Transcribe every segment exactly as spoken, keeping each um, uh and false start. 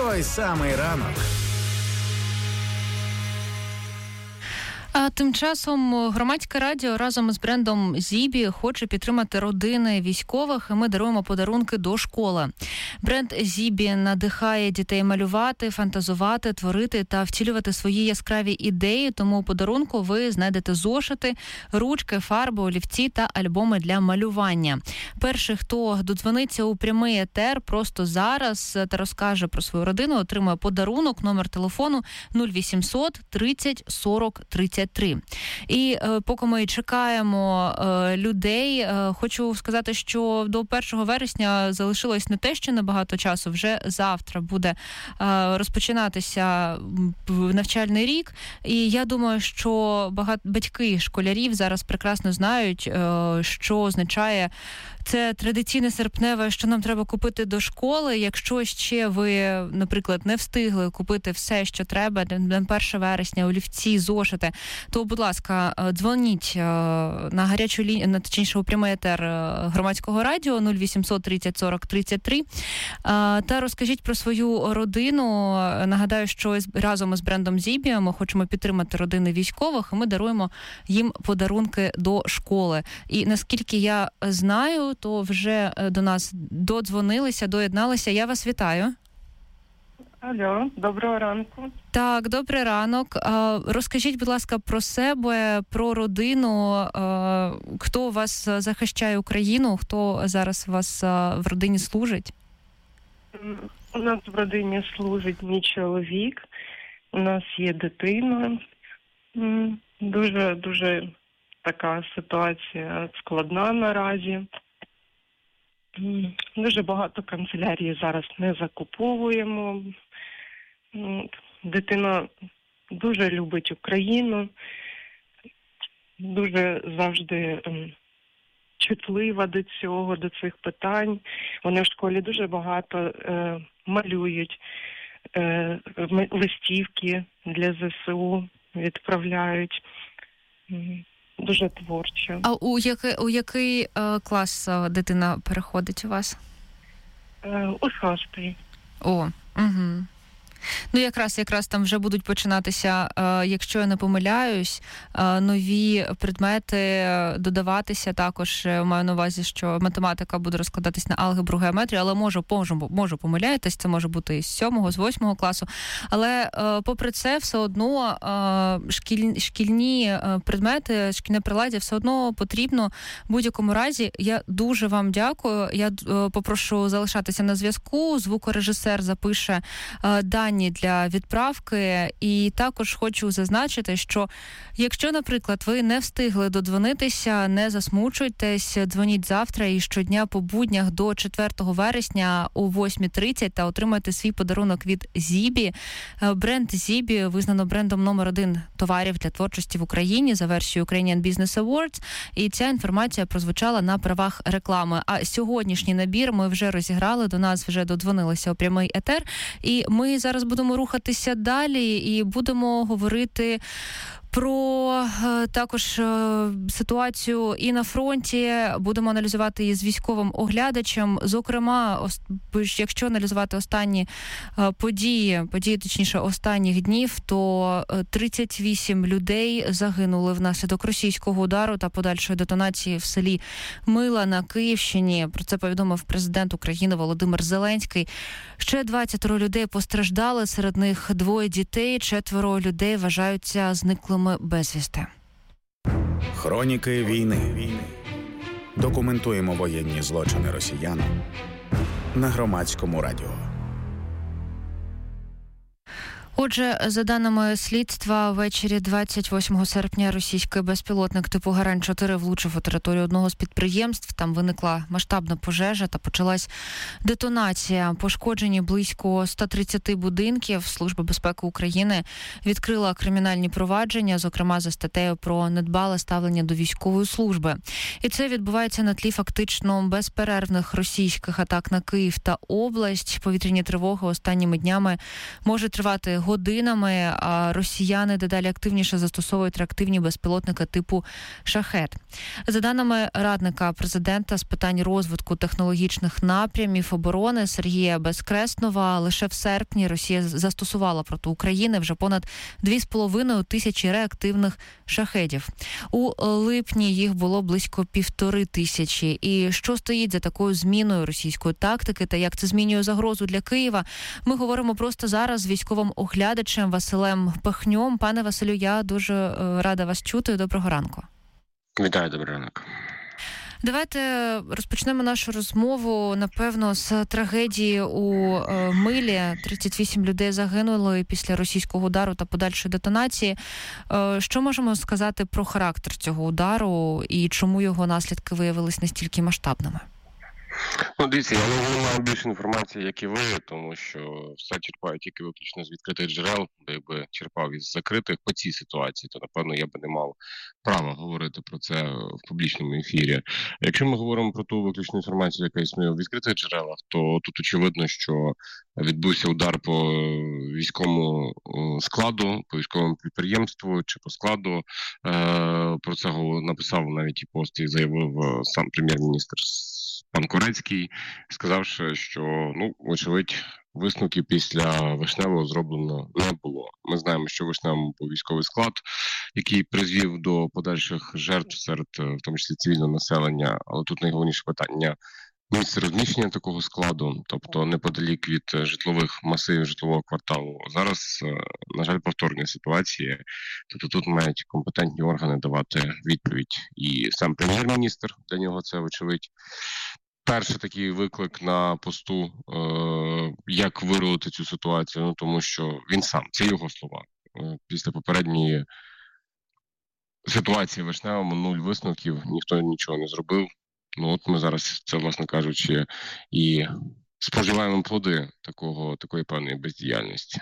той самий ранок. А тим часом Громадське радіо разом із брендом «Зібі» хоче підтримати родини військових, і ми даруємо подарунки до школи. Бренд «Зібі» надихає дітей малювати, фантазувати, творити та втілювати свої яскраві ідеї, тому у подарунку ви знайдете зошити, ручки, фарби, олівці та альбоми для малювання. Перший, хто додзвониться у прямий етер просто зараз та розкаже про свою родину, отримує подарунок, номер телефону нуль вісімсот тридцять сорок тридцять три. І е, поки ми чекаємо е, людей, е, хочу сказати, що до першого вересня залишилось не те, що небагато часу, вже завтра буде е, розпочинатися навчальний рік. І я думаю, що багато батьки школярів зараз прекрасно знають, е, що означає це традиційне серпневе, що нам треба купити до школи. Якщо ще ви, наприклад, не встигли купити все, що треба, на перше вересня, олівці, зошити, то, будь ласка, дзвоніть на гарячу лінію, на точніше у прямий етер Громадського радіо нуль вісімсот тридцять сорок тридцять три та розкажіть про свою родину. Нагадаю, що разом із брендом «Зібі» ми хочемо підтримати родини військових, і ми даруємо їм подарунки до школи. І наскільки я знаю, то вже до нас додзвонилися, доєдналися. Я вас вітаю. Алло, доброго ранку. Так, добрий ранок. Розкажіть, будь ласка, про себе, про родину. Хто у вас захищає Україну? Хто зараз у вас в родині служить? У нас в родині служить мій чоловік. У нас є дитина. Дуже-дуже така ситуація складна наразі. Дуже багато канцелярії зараз не закуповуємо. Дитина дуже любить Україну, дуже завжди чутлива до цього, до цих питань. Вони в школі дуже багато е, малюють, е, листівки для ЗСУ відправляють. Дуже творчо. А у який, у який е, клас е, дитина переходить у вас? Е, у шостий. О, угу. Ну, якраз, якраз там вже будуть починатися, е, якщо я не помиляюсь, е, нові предмети додаватися також. Е, маю на увазі, що математика буде розкладатись на алгебру, геометрію, але можу, можу, можу помиляєтесь, це може бути з сьомого, з восьмого класу. Але е, попри це, все одно е, шкіль, шкільні е, предмети, шкільне приладдя все одно потрібно в будь-якому разі. Я дуже вам дякую. Я е, попрошу залишатися на зв'язку. Звукорежисер запише е, дані для відправки. І також хочу зазначити, що якщо, наприклад, ви не встигли додзвонитися, не засмучуйтесь, дзвоніть завтра і щодня по буднях до четвертого вересня о восьма тридцять та отримайте свій подарунок від «Зібі». Бренд «Зібі» визнано брендом номер один товарів для творчості в Україні за версією Ukrainian Business Awards, і ця інформація прозвучала на правах реклами. А сьогоднішній набір ми вже розіграли, до нас вже додзвонилися у прямий етер, і ми зараз будемо рухатися далі і будемо говорити про також ситуацію і на фронті, будемо аналізувати її з військовим оглядачем. Зокрема, якщо аналізувати останні події, події, точніше, останніх днів, то тридцять вісім людей загинули внаслідок російського удару та подальшої детонації в селі Мила на Київщині. Про це повідомив президент України Володимир Зеленський. Ще двадцять людей постраждали, серед них двоє дітей, четверо людей вважаються зниклими безвісти. Хроніки війни. Документуємо воєнні злочини росіян на Громадському радіо. Отже, за даними слідства, ввечері двадцять восьмого серпня російський безпілотник типу Гарань чотири влучив у територію одного з підприємств. Там виникла масштабна пожежа та почалась детонація. Пошкоджені близько сто тридцять будинків. Служба безпеки України відкрила кримінальні провадження, зокрема за статтею про недбале ставлення до військової служби. І це відбувається на тлі фактично безперервних російських атак на Київ та область. Повітряні тривоги останніми днями можуть тривати годинами, а росіяни дедалі активніше застосовують реактивні безпілотники типу «Шахед». За даними радника президента з питань розвитку технологічних напрямів оборони Сергія Безкреснова, лише в серпні Росія застосувала проти України вже понад дві з половиною тисячі реактивних «Шахедів». У липні їх було близько півтори тисячі. І що стоїть за такою зміною російської тактики та як це змінює загрозу для Києва, ми говоримо просто зараз з військовим оглядачем Василем Пахньом. Пане Василю, я дуже рада вас чути. Доброго ранку. Вітаю, добрий ранок. Давайте розпочнемо нашу розмову, напевно, з трагедії у Милі. тридцять вісім людей загинули після російського удару та подальшої детонації. Що можемо сказати про характер цього удару і чому його наслідки виявились настільки масштабними? Ну, дивіться, я не маю більше інформації, як і ви, тому що все черпаю тільки виключно з відкритих джерел, бо якби черпав із закритих по цій ситуації, то, напевно, я би не мав права говорити про це в публічному ефірі. Якщо ми говоримо про ту виключну інформацію, яка існує в відкритих джерелах, то тут очевидно, що відбувся удар по військовому складу, по військовому підприємству чи по складу. Про це написав навіть і пост і заявив сам прем'єр-міністр пан Корецький, сказавши, що, ну, очевидь, висновки після Вишневого зроблено не було. Ми знаємо, що Вишневому був військовий склад, який призвів до подальших жертв серед, в тому числі, цивільного населення, але тут найголовніше питання місце розміщення такого складу, тобто неподалік від житлових масивів, житлового кварталу. Зараз, на жаль, повторні ситуації, тобто тут мають компетентні органи давати відповідь. І сам прем'єр-міністр, для нього це, вочевидь, перший такий виклик на посту, е- як вирулити цю ситуацію, ну, тому що він сам, це його слова. Е- після попередньої ситуації в Вишневому нуль висновків, ніхто нічого не зробив. Ну от ми зараз, це, власне кажучи, і споживаємо плоди такого, такої певної бездіяльності.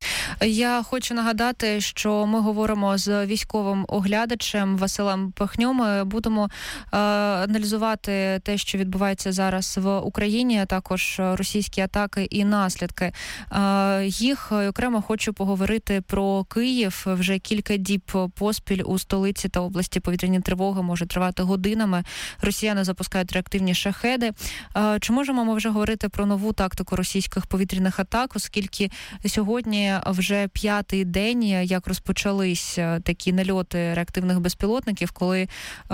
Я хочу нагадати, що ми говоримо з військовим оглядачем Василем Пахньом. Ми будемо е, аналізувати те, що відбувається зараз в Україні, а також російські атаки і наслідки е, їх. Окремо хочу поговорити про Київ. Вже кілька діб поспіль у столиці та області повітряні тривоги можуть тривати годинами. Росіяни запускають реактивні шахеди. Е, чи можемо ми вже говорити про нову тактику російських повітряних атак, оскільки сьогодні вже п'ятий день, як розпочались такі нальоти реактивних безпілотників, коли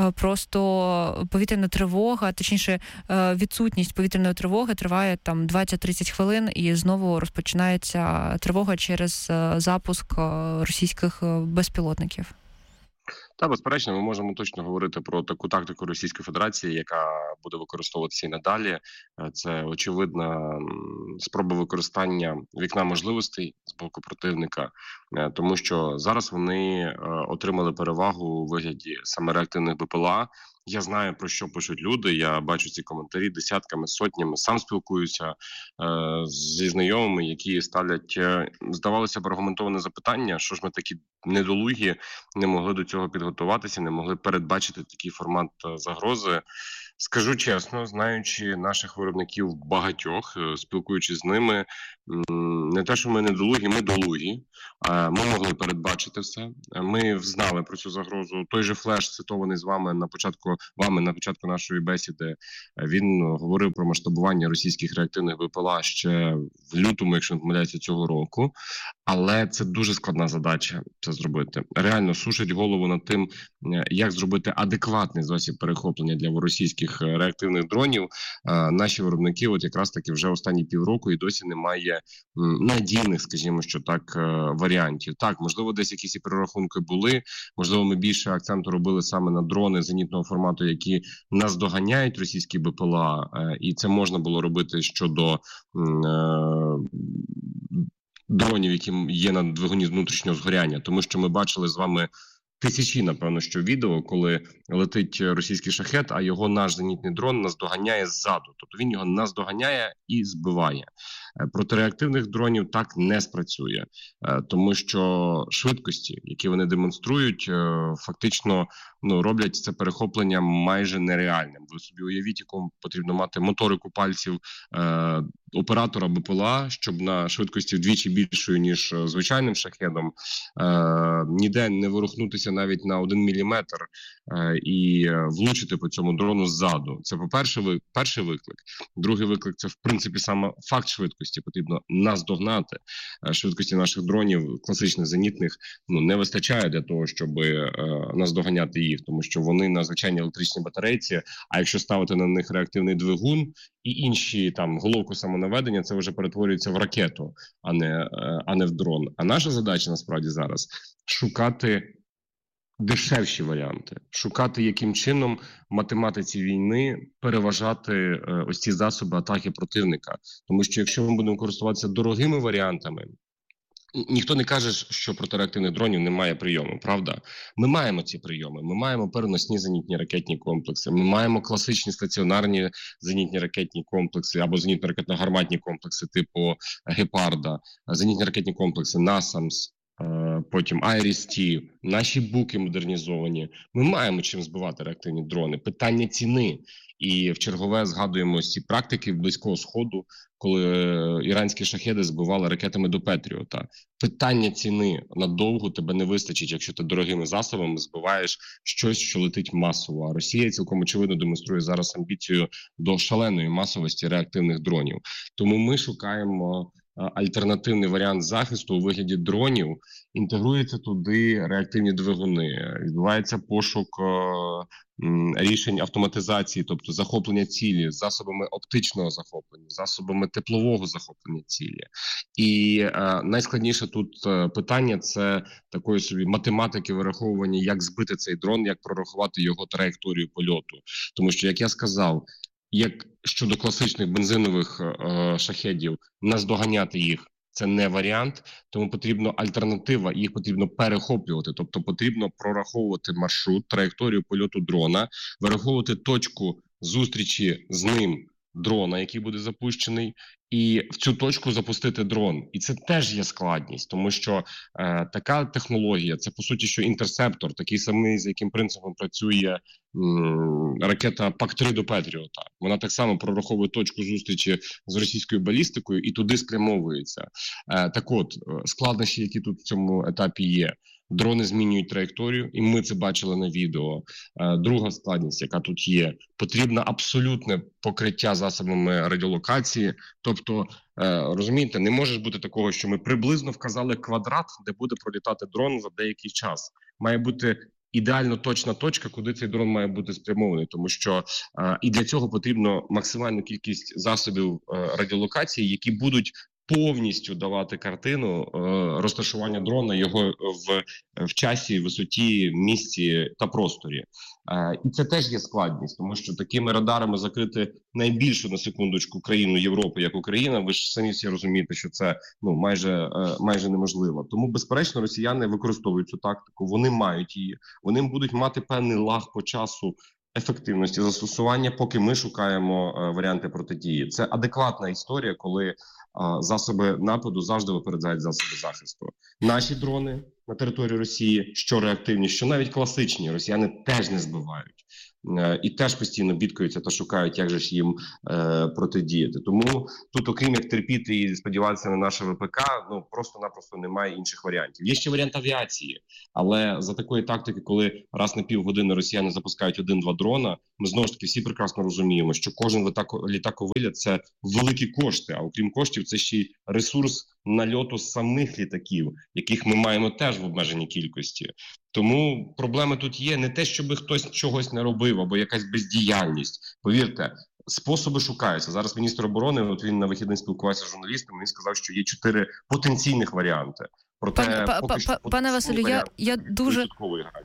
просто повітряна тривога, точніше відсутність повітряної тривоги триває там двадцять-тридцять хвилин і знову розпочинається тривога через запуск російських безпілотників. Та, безперечно, ми можемо точно говорити про таку тактику Російської Федерації, яка буде використовуватися і надалі. Це очевидна спроба використання вікна можливостей з боку противника, тому що зараз вони отримали перевагу у вигляді саме реактивних БПЛА. Я знаю, про що пишуть люди, я бачу ці коментарі десятками, сотнями, сам спілкуюся е, зі знайомими, які ставлять, е, здавалося б, аргументоване запитання, що ж ми такі недолугі, не могли до цього підготуватися, не могли передбачити такий формат загрози. Скажу чесно, знаючи наших виробників багатьох, спілкуючись з ними, не те, що ми недолугі, ми долугі. Ми могли передбачити все. Ми знали про цю загрозу. Той же Флеш, цитований з вами на початку, вами на початку нашої бесіди, він говорив про масштабування російських реактивних БПЛА ще в лютому, якщо не помиляюся, цього року. Але це дуже складна задача це зробити. Реально сушить голову над тим, як зробити адекватний засіб перехоплення для російських реактивних дронів. Наші виробники от якраз таки вже останні півроку і досі немає надійних, скажімо, що так, варіантів. Так, можливо, десь якісь і перерахунки були, можливо, ми більше акценту робили саме на дрони зенітного формату, які наздоганяють російські БПЛА, і це можна було робити щодо дронів, які є на двигуні внутрішнього згоряння, тому що ми бачили з вами тисячі, напевно, що відео, коли летить російський шахет, а його наш зенітний дрон наздоганяє ззаду. Тобто він його наздоганяє і збиває. Проти реактивних дронів так не спрацює, тому що швидкості, які вони демонструють, фактично ну, роблять це перехоплення майже нереальним. Ви собі уявіть, якому потрібно мати моторику пальців е, оператора БПЛА, щоб на швидкості вдвічі більшою, ніж звичайним шахедом, е, ніде не ворухнутися навіть на один міліметр е, і влучити по цьому дрону ззаду. Це, по-перше, ви, перший виклик. Другий виклик – це, в принципі, саме факт швидкості. Потрібно наздогнати. Е, швидкості наших дронів, класичних зенітних, ну, не вистачає для того, щоб е, наздоганяти їх, тому що вони на звичайній електричній батарейці, а якщо ставити на них реактивний двигун і інші там головку самонаведення, це вже перетворюється в ракету, а не, а не в дрон. А наша задача насправді зараз шукати дешевші варіанти, шукати, яким чином в математиці війни переважати ось ці засоби атаки противника. Тому що якщо ми будемо користуватися дорогими варіантами, ніхто не каже, що проти реактивних дронів немає прийому, правда? Ми маємо ці прийоми, ми маємо переносні зенітні ракетні комплекси, ми маємо класичні стаціонарні зенітні ракетні комплекси або зенітно-ракетно-гарматні комплекси типу Гепарда, зенітні ракетні комплекси Насамс, потім Айріс-Ті, наші буки модернізовані. Ми маємо чим збивати реактивні дрони. Питання ціни. І в чергове згадуємо ці практики Близького Сходу, коли іранські шахеди збивали ракетами до Петріота. Питання ціни. Надовго тебе не вистачить, якщо ти дорогими засобами збиваєш щось, що летить масово. А Росія цілком очевидно демонструє зараз амбіцію до шаленої масовості реактивних дронів. Тому ми шукаємо альтернативний варіант захисту у вигляді дронів, інтегруються туди реактивні двигуни, відбувається пошук рішень автоматизації, тобто захоплення цілі, засобами оптичного захоплення, засобами теплового захоплення цілі. І е, найскладніше тут питання – це такої собі математики вираховування, як збити цей дрон, як прорахувати його траєкторію польоту. Тому що, як я сказав, як щодо класичних бензинових е, шахедів, наздоганяти їх – це не варіант, тому потрібна альтернатива, їх потрібно перехоплювати, тобто потрібно прораховувати маршрут, траєкторію польоту дрона, вираховувати точку зустрічі з ним дрона, який буде запущений, і в цю точку запустити дрон. І це теж є складність, тому що е, така технологія, це по суті, що інтерсептор, такий самий, за яким принципом працює м, ракета пак три до Петріота. Вона так само прораховує точку зустрічі з російською балістикою і туди спрямовується. Е, так от, складнощі, які тут в цьому етапі є. Дрони змінюють траєкторію, і ми це бачили на відео. Друга складність, яка тут є, потрібно абсолютне покриття засобами радіолокації. Тобто, розумієте, не може бути такого, що ми приблизно вказали квадрат, де буде пролітати дрон за деякий час. Має бути ідеально точна точка, куди цей дрон має бути спрямований, тому що і для цього потрібно максимальну кількість засобів радіолокації, які будуть повністю давати картину е, розташування дрона, його в, в часі, висоті, місці та просторі. Е, і це теж є складність, тому що такими радарами закрити найбільшу, на секундочку, країну Європи, як Україна, ви ж самі всі розумієте, що це ну, майже, е, майже неможливо. Тому, безперечно, росіяни використовують цю тактику, вони мають її, вони будуть мати певний лаг по часу ефективності застосування, поки ми шукаємо е, варіанти протидії. Це адекватна історія, коли засоби нападу завжди випереджають засоби захисту. Наші дрони на території Росії, що реактивні, що навіть класичні, росіяни теж не збивають. І теж постійно бідкаються та шукають, як же ж їм е, протидіяти. Тому тут, окрім як терпіти і сподіватися на наше ВПК, ну просто-напросто немає інших варіантів. Є ще варіант авіації, але за такої тактики, коли раз на півгодини росіяни запускають один-два дрона, ми знову ж таки всі прекрасно розуміємо, що кожен літако, літаковиліт – це великі кошти, а окрім коштів це ще й ресурс нальоту самих літаків, яких ми маємо теж в обмеженій кількості. Тому проблеми тут є не те, щоб хтось чогось не робив або якась бездіяльність. Повірте, способи шукаються. Зараз міністр оборони, от він на вихідних спілкувався з журналістами, він сказав, що є чотири потенційних варіанти. Проте, Пан, поки па, що пане Василю, я, я дуже... гарантії.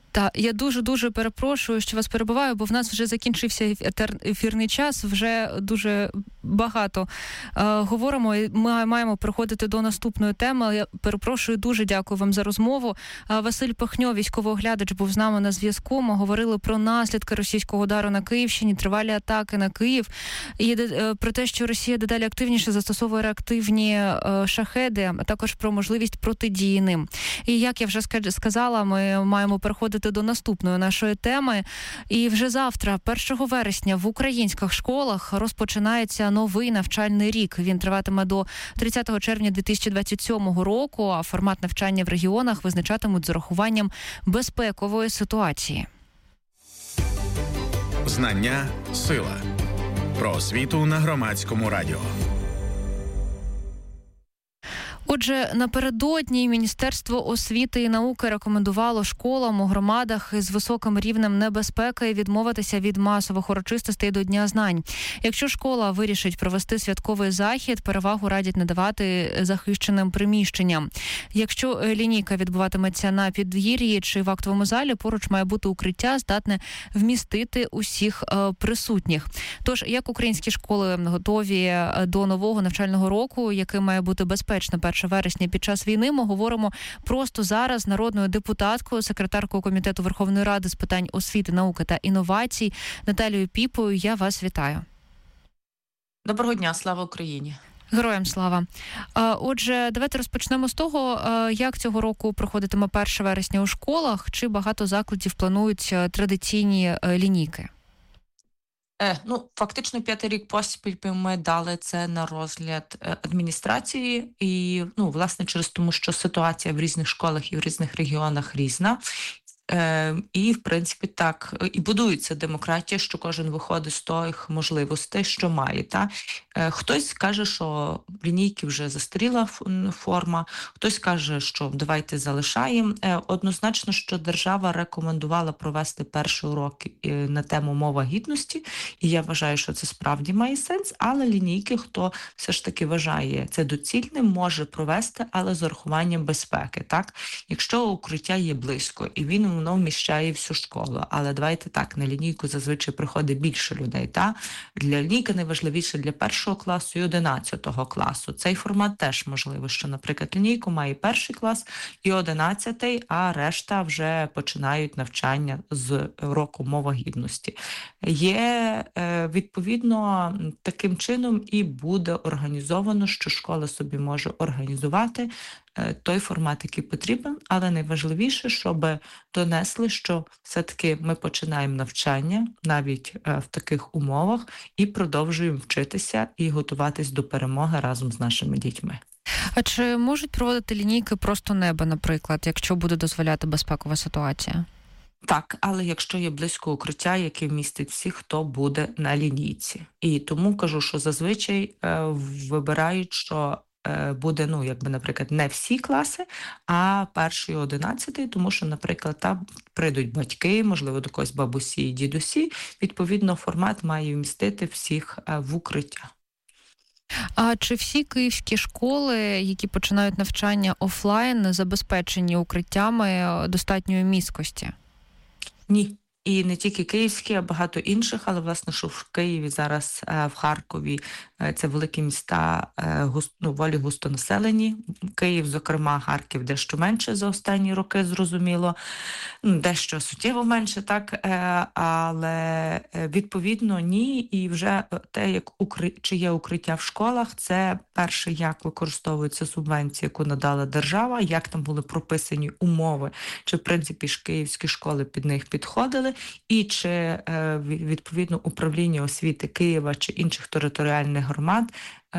Так, я дуже-дуже перепрошую, що вас перебиваю, бо в нас вже закінчився ефірний час, вже дуже багато е, говоримо, і ми маємо переходити до наступної теми. Я перепрошую, дуже дякую вам за розмову. Е, Василь Пахньо, військовий оглядач, був з нами на зв'язку. Ми говорили про наслідки російського удару на Київщині, тривалі атаки на Київ, і е, про те, що Росія дедалі активніше застосовує реактивні е, шахеди, а також про можливість протидії ним. І як я вже сказала, ми маємо переходити до наступної нашої теми. І вже завтра, першого вересня, в українських школах розпочинається новий навчальний рік. Він триватиме до тридцятого червня дві тисячі двадцять сьомого року, а формат навчання в регіонах визначатимуть з урахуванням безпекової ситуації. Знання – сила. Про освіту на Громадському радіо. Отже, напередодні Міністерство освіти і науки рекомендувало школам у громадах з високим рівнем небезпеки відмовитися від масових урочистостей до Дня знань. Якщо школа вирішить провести святковий захід, перевагу радять надавати захищеним приміщенням. Якщо лінійка відбуватиметься на підвір'ї чи в актовому залі, поруч має бути укриття, здатне вмістити усіх е, присутніх. Тож, як українські школи готові до нового навчального року, який має бути безпечно першого вересня під час війни, ми говоримо просто зараз з народною депутаткою, секретаркою Комітету Верховної Ради з питань освіти, науки та інновацій Наталією Піпою. Я вас вітаю. Доброго дня, слава Україні. Героям слава. Отже, давайте розпочнемо з того, як цього року проходитиме перше вересня у школах, чи багато закладів планують традиційні лінійки? Е, ну, фактично п'ятий рік поспіль ми дали це на розгляд адміністрації і, ну, власне, через тому, що ситуація в різних школах і в різних регіонах різна. Е, і, в принципі, так, і будується демократія, що кожен виходить з тих можливостей, що має. Та? Е, хтось каже, що лінійки вже застаріла форма, хтось каже, що давайте залишаємо. Е, однозначно, що держава рекомендувала провести перший урок на тему «Мова гідності», і я вважаю, що це справді має сенс, але лінійки, хто все ж таки вважає це доцільним, може провести, але з урахуванням безпеки. Так? Якщо укриття є близько, і він воно вміщає всю школу. Але давайте так, на лінійку зазвичай приходить більше людей. Та? Для лінійки найважливіше для першого класу і одинадцятого класу. Цей формат теж можливо, що, наприклад, лінійку має перший клас і одинадцятий, а решта вже починають навчання з року «Мова гідності». Є, відповідно, таким чином і буде організовано, що школа собі може організувати той формат, який потрібен, але найважливіше, щоб донесли, що все-таки ми починаємо навчання навіть в таких умовах і продовжуємо вчитися і готуватись до перемоги разом з нашими дітьми. А чи можуть проводити лінійки просто неба, наприклад, якщо буде дозволяти безпекова ситуація? Так, але якщо є близько укриття, яке вмістить всіх, хто буде на лінійці. І тому кажу, що зазвичай е, вибирають, що буде, ну, якби, наприклад, не всі класи, а перший і одинадцятий, тому що, наприклад, там прийдуть батьки, можливо, до когось бабусі і дідусі, відповідно, формат має вмістити всіх в укриття. А чи всі київські школи, які починають навчання офлайн, забезпечені укриттями достатньої міськості? Ні. І не тільки київські, а багато інших, але, власне, що в Києві зараз, в Харкові, це великі міста, ну, волі густонаселені. Київ, зокрема, Харків дещо менше за останні роки, зрозуміло. Дещо суттєво менше, так, але відповідно ні. І вже те, як укри... чи є укриття в школах, це перше, як використовується субвенція, яку надала держава, як там були прописані умови, чи, в принципі, ж київські школи під них підходили, і чи, відповідно, управління освіти Києва чи інших територіальних громад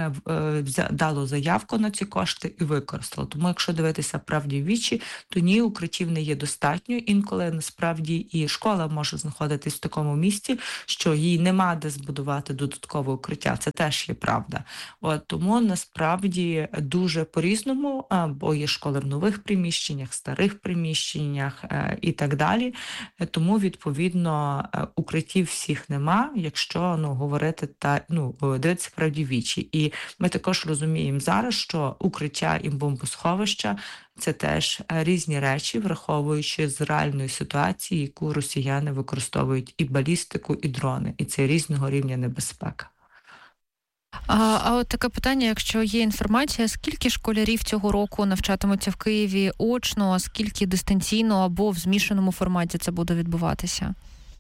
дало заявку на ці кошти і використало. Тому, якщо дивитися правді в вічі, то ні, укриттів не є достатньо. Інколи, насправді, і школа може знаходитись в такому місці, що їй нема де збудувати додаткове укриття. Це теж є правда. От, тому, насправді, дуже по-різному, бо є школи в нових приміщеннях, старих приміщеннях і так далі. Тому, відповідно, укриттів всіх нема, якщо, ну, говорити та, ну, дивитися правді в вічі. І І ми також розуміємо зараз, що укриття і бомбосховища – це теж різні речі, враховуючи з реальної ситуації, яку росіяни використовують і балістику, і дрони. І це різного рівня небезпека. А, а от таке питання, якщо є інформація, скільки школярів цього року навчатимуться в Києві очно, а скільки дистанційно або в змішаному форматі це буде відбуватися?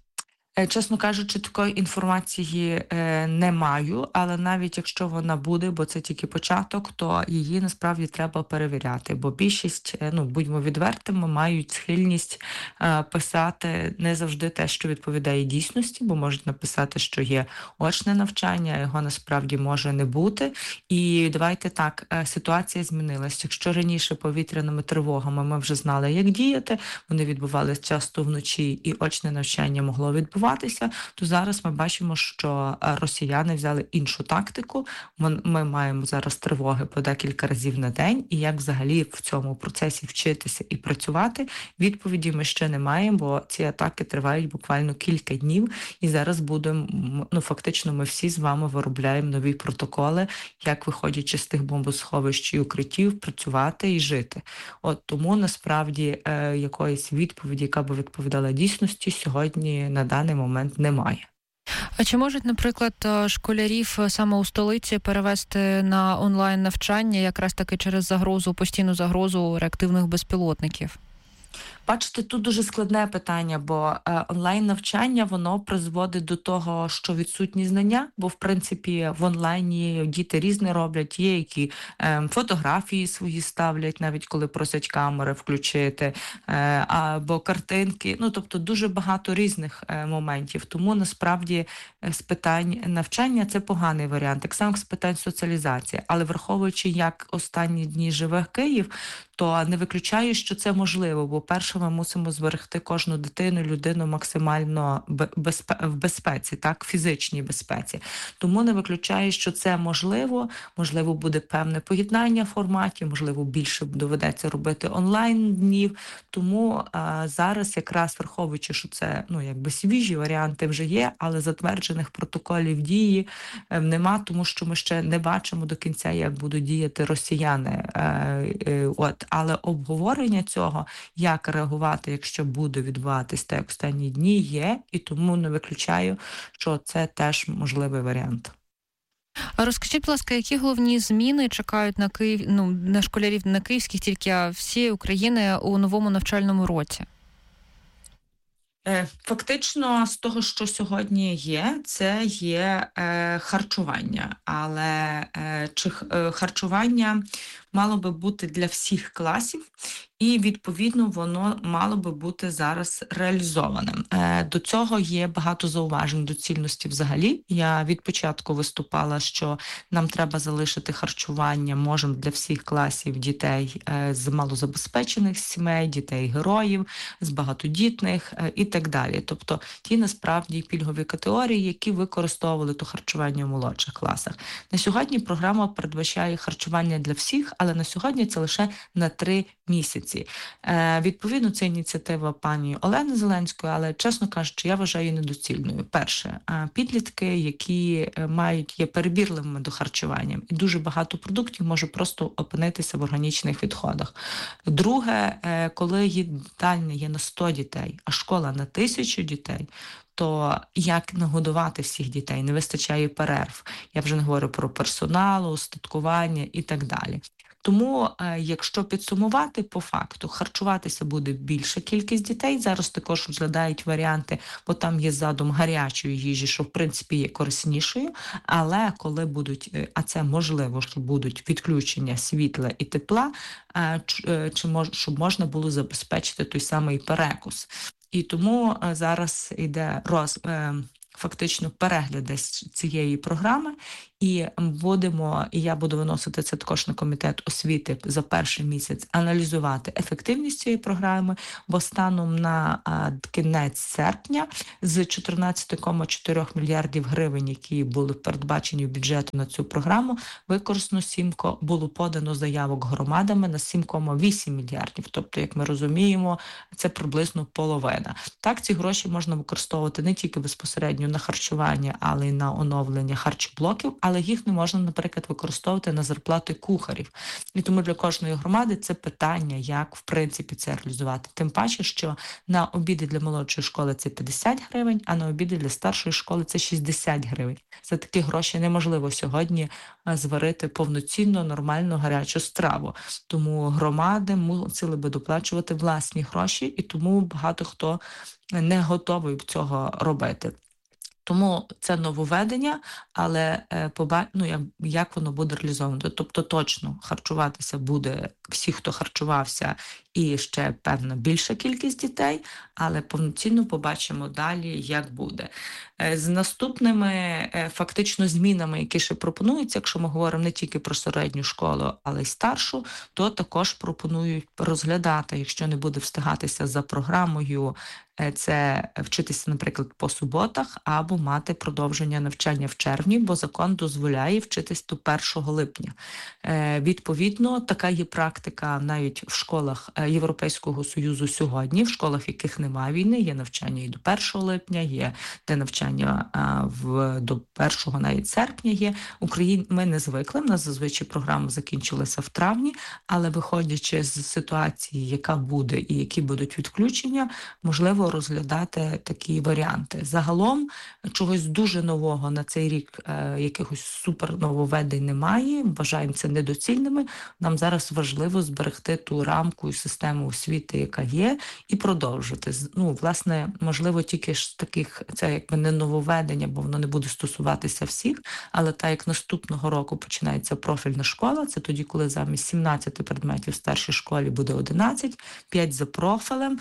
Чесно кажучи, такої інформації е, не маю, але навіть якщо вона буде, бо це тільки початок, то її насправді треба перевіряти, бо більшість, е, ну, будьмо відвертими, мають схильність е, писати не завжди те, що відповідає дійсності, бо можуть написати, що є очне навчання, а його насправді може не бути. І давайте так, е, ситуація змінилась. Якщо раніше повітряними тривогами ми вже знали, як діяти, вони відбувалися часто вночі, і очне навчання могло відбуватися, то зараз ми бачимо, що росіяни взяли іншу тактику. Ми, ми маємо зараз тривоги по декілька разів на день, і як взагалі в цьому процесі вчитися і працювати, відповіді ми ще не маємо, бо ці атаки тривають буквально кілька днів, і зараз будемо, ну фактично ми всі з вами виробляємо нові протоколи, як виходячи з тих бомбосховищ і укриттів, працювати і жити. От тому насправді е, якоїсь відповіді, яка би відповідала дійсності, сьогодні на даний момент немає. А чи можуть, наприклад, школярів саме у столиці перевести на онлайн-навчання якраз таки через загрозу, постійну загрозу реактивних безпілотників? Бачите, тут дуже складне питання, бо е, онлайн-навчання, воно призводить до того, що відсутні знання, бо, в принципі, в онлайні діти різне роблять, є, які е, фотографії свої ставлять, навіть коли просять камери включити, е, або картинки, ну, тобто дуже багато різних е, моментів. Тому, насправді, з питань навчання це поганий варіант, так само, як з питань соціалізації. Але враховуючи, як останні дні живе Київ, то не виключаю, що це можливо, бо перше ми мусимо зберегти кожну дитину, людину максимально безпе- в безпеці, так, фізичній безпеці. Тому не виключаю, що це можливо, можливо буде певне поєднання форматів, можливо більше доведеться робити онлайн-днів. Тому а, зараз якраз враховуючи, що це, ну, якби свіжі варіанти вже є, але затверджених протоколів дії е, нема, тому що ми ще не бачимо до кінця, як будуть діяти росіяни. Е, е, от. Але обговорення цього, як реагувати, якщо буде відбуватись так, як останні дні, є, і тому не виключаю, що це теж можливий варіант. А розкажіть, будь ласка, які головні зміни чекають на Київ, ну, на школярів не київських, тільки а всієї України у новому навчальному році? Фактично, з того, що сьогодні є, це є е, харчування. Але е, чи е, харчування мало би бути для всіх класів, і, відповідно, воно мало би бути зараз реалізованим. Е, до цього є багато зауважень доцільності взагалі. Я від початку виступала, що нам треба залишити харчування, можемо, для всіх класів дітей е, з малозабезпечених сімей, дітей-героїв, з багатодітних е, і так далі. Тобто ті, насправді, пільгові категорії, які використовували то харчування в молодших класах. На сьогодні програма передбачає харчування для всіх, але на сьогодні це лише на три місяці. Е, відповідно, це ініціатива пані Олени Зеленської, але, чесно кажучи, я вважаю її недоцільною. Перше, е, підлітки, які мають, є перебірливими до харчування, і дуже багато продуктів може просто опинитися в органічних відходах. Друге, е, коли їдальня є на сто дітей, а школа на тисячу дітей, то як нагодувати всіх дітей? Не вистачає перерв. Я вже не говорю про персонал, устаткування і так далі. Тому, якщо підсумувати, по факту, харчуватися буде більша кількість дітей. Зараз також розглядають варіанти, бо там є задум гарячої їжі, що, в принципі, є кориснішою. Але коли будуть, а це можливо, що будуть відключення світла і тепла, чи мож, щоб можна було забезпечити той самий перекус. І тому зараз йде роз... фактично перегляд цієї програми, і будемо, і я буду виносити це також на комітет освіти за перший місяць, аналізувати ефективність цієї програми, бо станом на а, кінець серпня з чотирнадцять цілих чотири мільярдів гривень, які були передбачені в бюджеті на цю програму, використано сім, було подано заявок громадами на сім цілих вісім мільярдів. Тобто, як ми розуміємо, це приблизно половина. Так, ці гроші можна використовувати не тільки безпосередньо на харчування, але й на оновлення харчоблоків, але їх не можна, наприклад, використовувати на зарплати кухарів. І тому для кожної громади це питання, як, в принципі, це реалізувати. Тим паче, що на обіди для молодшої школи це п'ятдесят гривень, а на обіди для старшої школи це шістдесят гривень. За такі гроші неможливо сьогодні зварити повноцінно, нормальну, гарячу страву. Тому громади мусили би доплачувати власні гроші, і тому багато хто не готовий цього робити. Тому це нововведення, але поба... ну, як, як воно буде реалізовано. Тобто точно харчуватися буде всі, хто харчувався, і ще, певно, більша кількість дітей, але повноцінно побачимо далі, як буде. З наступними фактично змінами, які ще пропонуються, якщо ми говоримо не тільки про середню школу, але й старшу, то також пропонують розглядати, якщо не буде встигатися за програмою, це вчитися, наприклад, по суботах або мати продовження навчання в червні, бо закон дозволяє вчитись до першого липня. Відповідно, така є практика навіть в школах Європейського Союзу сьогодні, в школах, в яких немає війни, є навчання і до першого липня, є де навчання в, до першого навіть серпня є. Україн ми не звикли, в нас зазвичай програма закінчилася в травні, але виходячи з ситуації, яка буде і які будуть відключення, можливо розглядати такі варіанти. Загалом чогось дуже нового на цей рік, е, якихось супер нововведень немає, вважаємо це недоцільними. Нам зараз важливо зберегти ту рамку і систему освіти, яка є, і продовжити. Ну, власне, можливо, тільки ж таких, це якби не нововведення, бо воно не буде стосуватися всіх, але так як наступного року починається профільна школа, це тоді, коли замість сімнадцяти предметів в старшій школі буде одинадцять, п'ять за профілем,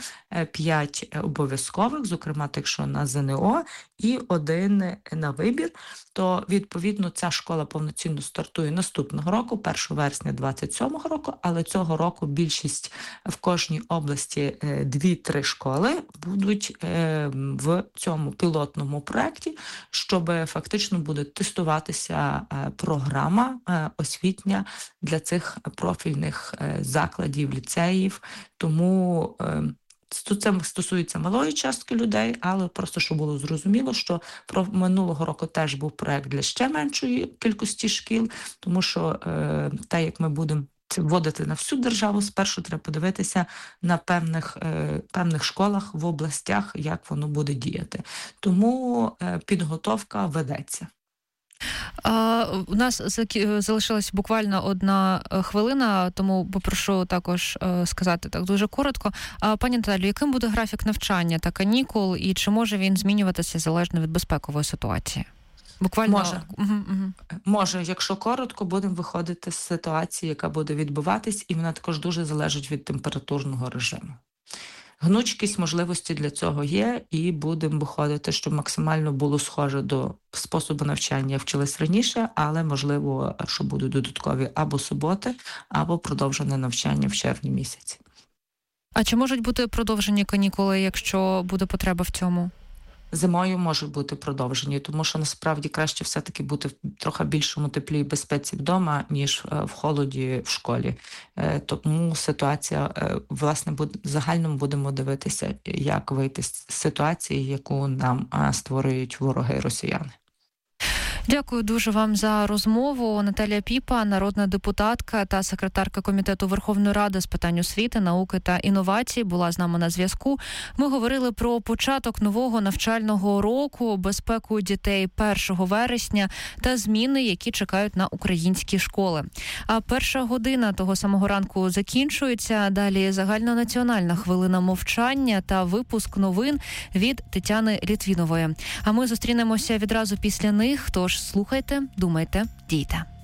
п'ять обов'язкових, зокрема, так якщо на ЗНО, і один на вибір, то, відповідно, ця школа повноцінно стартує наступного року, першого вересня двадцять сьомого року, але цього року більшість в кожній області дві-три школи будуть в цьому пілотному проєкті, щоб фактично буде тестуватися програма освітня для цих профільних закладів, ліцеїв, тому це стосується малої частки людей, але просто, щоб було зрозуміло, що про минулого року теж був проект для ще меншої кількості шкіл, тому що е, те, як ми будемо це вводити на всю державу, спершу треба подивитися на певних, е, певних школах в областях, як воно буде діяти. Тому е, підготовка ведеться. А, у нас залишилась буквально одна хвилина, тому попрошу також сказати так дуже коротко. А, пані Наталю, яким буде графік навчання та канікул, і чи може він змінюватися залежно від безпекової ситуації? Буквально може. Угу, угу. Може, якщо коротко, будемо виходити з ситуації, яка буде відбуватись, і вона також дуже залежить від температурного режиму. Гнучкість можливості для цього є, і будемо виходити, щоб максимально було схоже до способу навчання. Вчились раніше, але можливо, що будуть додаткові або суботи, або продовжене навчання в червні місяці. А чи можуть бути продовжені канікули, якщо буде потреба в цьому? Зимою можуть бути продовжені, тому що насправді краще все-таки бути в трохи більшому теплі і безпеці вдома, ніж в холоді в школі. Тому ситуація, власне, в загальному будемо дивитися, як вийти з ситуації, яку нам створюють вороги росіяни. Дякую дуже вам за розмову. Наталія Піпа, народна депутатка та секретарка Комітету Верховної Ради з питань освіти, науки та інновацій, була з нами на зв'язку. Ми говорили про початок нового навчального року, безпеку дітей першого вересня та зміни, які чекають на українські школи. А перша година того самого ранку закінчується. Далі загальнонаціональна хвилина мовчання та випуск новин від Тетяни Літвінової. А ми зустрінемося відразу після них, тож слухайте, думайте, дійте.